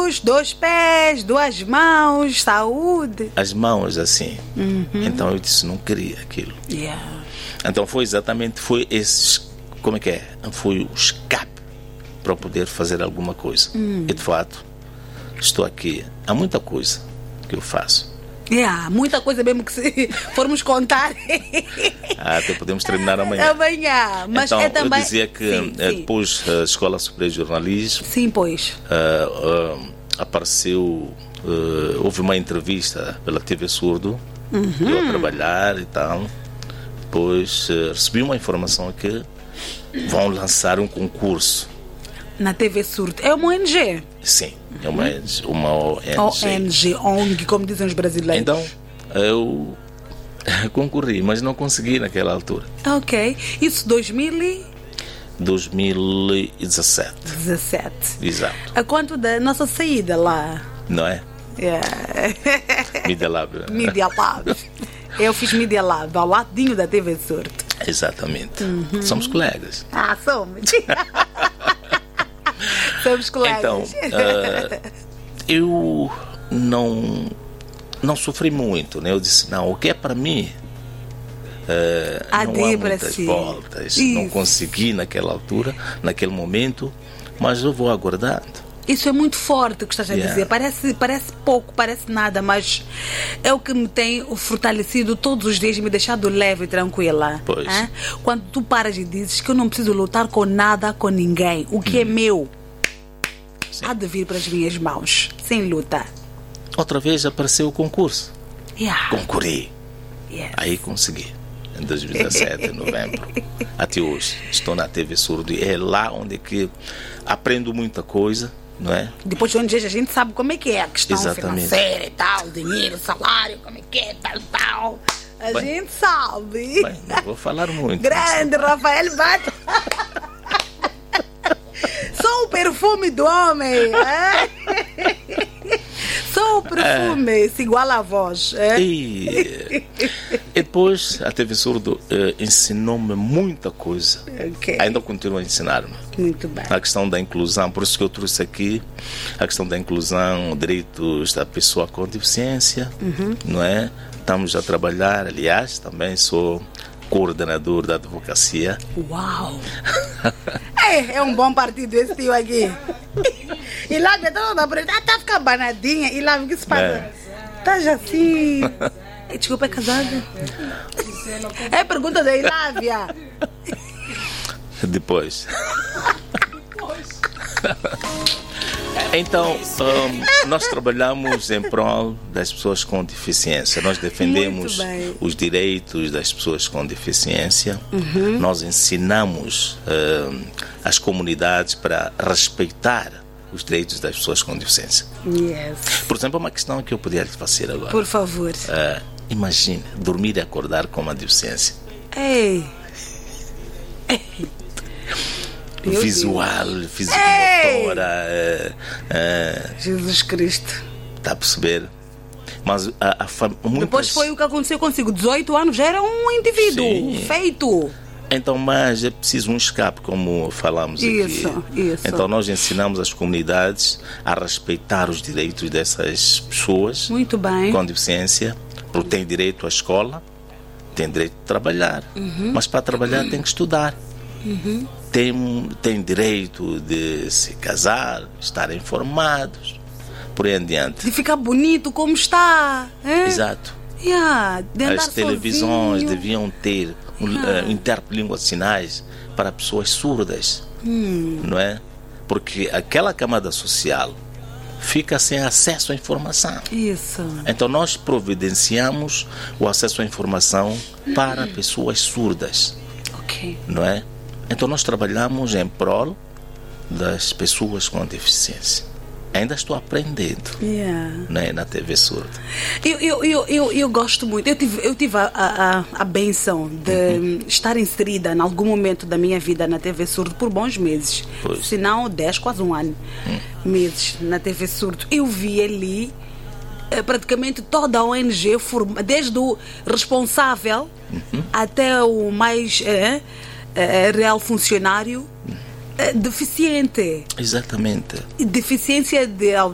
olhos, 2 pés, 2 mãos, saúde. As mãos assim. Então eu disse, não queria aquilo. Yeah. Então foi esse, como é que é? Foi o escape para poder fazer alguma coisa. E de fato, estou aqui. Há muita coisa que eu faço. Muita coisa mesmo que se formos contar. Até podemos terminar amanhã. Mas então, é também... eu dizia que depois da Escola Superior de Jornalismo... Sim, pois. Apareceu... houve uma entrevista pela TV Surdo. Eu a trabalhar e tal. Depois recebi uma informação que vão lançar um concurso. Na TV Surdo. É uma ONG? Sim, é uma ONG. ONG, como dizem os brasileiros. Então, eu concorri, mas não consegui naquela altura. Ok. Isso 2017. 17. Exato. A quanto da nossa saída lá? Não é? Media Lab. Media Lab. Eu fiz Media Lab ao ladinho da TV Surdo. Exatamente. Somos colegas. Somos. Somos colegas. Então, eu não sofri muito, né? Eu disse, não, o que é para mim não há muitas voltas. Isso. Não consegui naquela altura, naquele momento, mas eu vou aguardando. Isso é muito forte o que estás a dizer. Parece pouco, parece nada, mas é o que me tem fortalecido todos os dias e me deixado leve e tranquila. Pois. Quando tu paras e dizes que eu não preciso lutar com nada, com ninguém. O que é meu há de vir para as minhas mãos, sem luta. Outra vez apareceu o concurso. Concorri. Yes. Aí consegui. Em 2017, em novembro. Até hoje. Estou na TV Surdo e é lá onde que aprendo muita coisa. Não é? Depois de onde a gente sabe como é que é a questão financeira e tal, dinheiro, salário, como é que é, tal. A gente sabe. Bem, não vou falar muito. Grande Rafael Bato. Só o perfume do homem. Só o perfume se iguala à voz. E depois a TV Surdo ensinou-me muita coisa. Ainda continua a ensinar-me. Muito bem. A questão da inclusão, por isso que eu trouxe aqui a questão da inclusão, direitos da pessoa com deficiência, não é? Estamos a trabalhar, aliás, também sou coordenador da advocacia. Uau! É um bom partido esse tio aqui. E lá está a ficar banadinha. E lá o que se passa? Estás assim. Desculpa, é casada? É pergunta da Ilávia. Depois. Então, nós trabalhamos em prol das pessoas com deficiência. Nós defendemos os direitos das pessoas com deficiência. Nós ensinamos as comunidades para respeitar os direitos das pessoas com deficiência. Yes. Por exemplo, uma questão que eu poderia lhe fazer agora. Por favor. Imagine dormir e acordar com uma deficiência. Visual, físico-motora. Jesus Cristo. Está a perceber? Mas depois foi o que aconteceu consigo. 18 anos já era um indivíduo feito. Então, mas é preciso um escape, como falamos aqui. Isso. Então nós ensinamos as comunidades a respeitar os direitos dessas pessoas com deficiência, porque têm direito à escola, têm direito de trabalhar, mas para trabalhar tem que estudar. Tem direito de se casar, estar informados, por aí adiante. De ficar bonito como está. Exato. De as televisões sozinho. deviam ter intérprete de língua de sinais para pessoas surdas, não é? Porque aquela camada social fica sem acesso à informação. Isso. Então nós providenciamos o acesso à informação para pessoas surdas, não é? Então nós trabalhamos em prol das pessoas com deficiência. Ainda estou aprendendo, né, na TV Surdo. Eu gosto muito. Eu tive a benção de estar inserida em algum momento da minha vida na TV Surdo por bons meses. Se não 10, quase um ano. Meses na TV Surdo. Eu vi ali praticamente toda a ONG, desde o responsável até o mais real funcionário deficiente. Exatamente. Deficiência